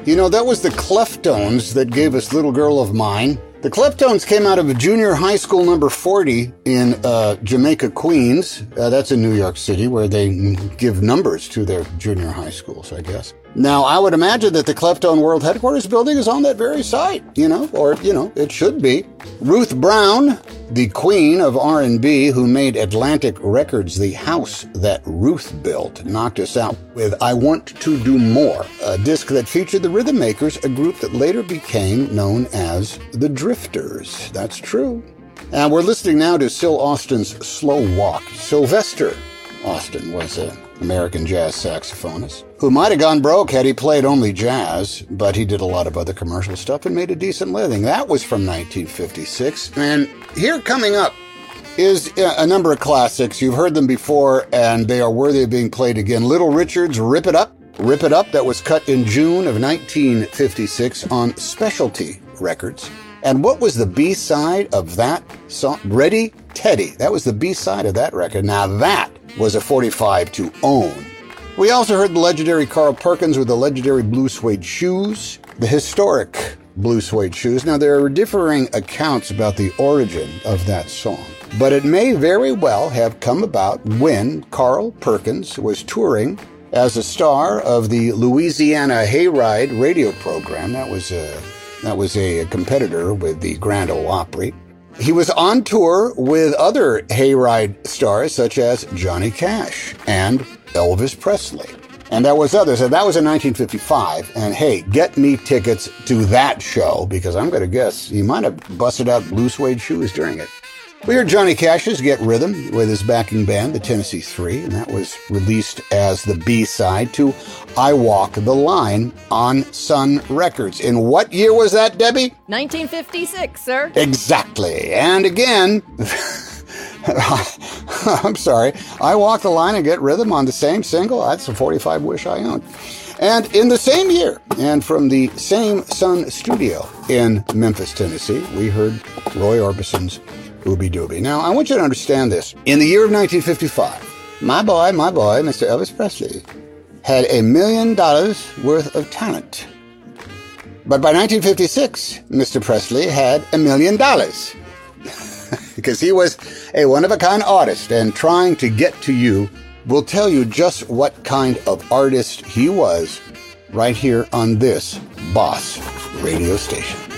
You know, that was the Cleftones that gave us Little Girl of Mine. The Cleftones came out of junior high school number 40 in Jamaica, Queens. That's in New York City, where they give numbers to their junior high schools, I guess. Now, I would imagine that the Cleftone World Headquarters building is on that very site, it should be. Ruth Brown, the queen of R&B, who made Atlantic Records the house that Ruth built, knocked us out with I Want to Do More, a disc that featured the Rhythm Makers, a group that later became known as the Drifters. That's true. And we're listening now to Syl Austin's Slow Walk. Sylvester Austin was an American jazz saxophonist who might have gone broke had he played only jazz, but he did a lot of other commercial stuff and made a decent living. That was from 1956. And here coming up is a number of classics. You've heard them before, and they are worthy of being played again. Little Richard's Rip It Up. Rip It Up, that was cut in June of 1956 on Specialty Records. And what was the B-side of that song? Ready, Teddy. That was the B-side of that record. Now that was a 45 to own. We also heard the legendary Carl Perkins with the legendary Blue Suede Shoes, the historic Blue Suede Shoes. Now, there are differing accounts about the origin of that song, but it may very well have come about when Carl Perkins was touring as a star of the Louisiana Hayride radio program. That was a competitor with the Grand Ole Opry. He was on tour with other Hayride stars such as Johnny Cash and Elvis Presley. And there was others, and that was in 1955. And hey, get me tickets to that show, because I'm going to guess he might have busted out Blue Suede Shoes during it. We heard Johnny Cash's Get Rhythm with his backing band, the Tennessee Three, and that was released as the B-side to I Walk the Line on Sun Records. In what year was that, Debbie? 1956, sir. Exactly. And again, I'm sorry, I Walk the Line and Get Rhythm on the same single. That's a 45 wish I owned. And in the same year, and from the same Sun studio in Memphis, Tennessee, we heard Roy Orbison's Ooby Dooby. Now, I want you to understand this. In the year of 1955, my boy, Mr. Elvis Presley, had $1 million worth of talent. But by 1956, Mr. Presley had $1 million. Because he was a one-of-a-kind artist, and trying to get to you will tell you just what kind of artist he was right here on this Boss radio station.